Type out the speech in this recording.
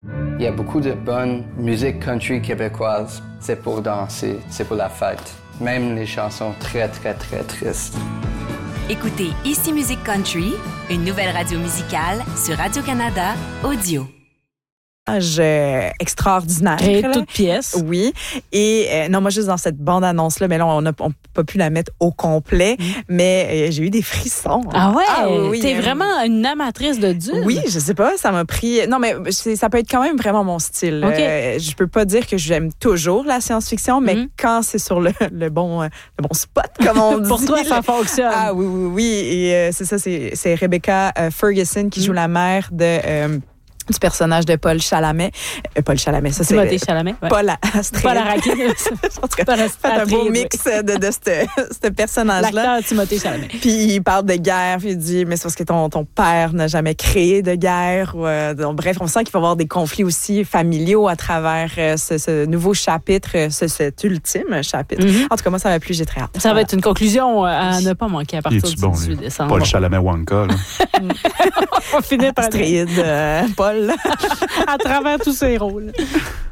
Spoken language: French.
Il y a beaucoup de bonne musique country québécoise. C'est pour danser, c'est pour la fête. Même les chansons très, très, très tristes. Écoutez Ici Musique Country, une nouvelle radio musicale sur Radio-Canada Audio. Extraordinaire. Et toute pièce. Oui. Et non, moi, juste dans cette bande-annonce-là, mais là, on n'a pas pu la mettre au complet, mais j'ai eu des frissons. Ah ouais? Oui, T'es vraiment une amatrice de Dune? Oui, je sais pas, ça m'a pris... Non, mais ça peut être quand même vraiment mon style. Okay. Je peux pas dire que j'aime toujours la science-fiction, mais quand c'est sur le bon spot, comme on dit. Pour toi, ça fonctionne. Ah oui. Et c'est ça, c'est Rebecca Ferguson qui joue la mère du personnage de Paul Chalamet. Paul Chalamet, ça c'est... Timothée Chalamet. Ouais. Paul Astride. Paul Arrakid. En tout cas, fait un beau mix de ce personnage-là. L'acteur Timothée Chalamet. Puis il parle de guerre, puis il dit, mais c'est parce que ton père n'a jamais créé de guerre. Donc, bref, on sent qu'il va y avoir des conflits aussi familiaux à travers ce nouveau chapitre, cet ultime chapitre. En tout cas, moi, ça m'a plu, j'ai très hâte. Ça va être une conclusion à ne pas manquer à partir du 18 décembre. Paul Chalamet-Wonka, là. On finit par... Astride, Paul. à travers tous ces rôles.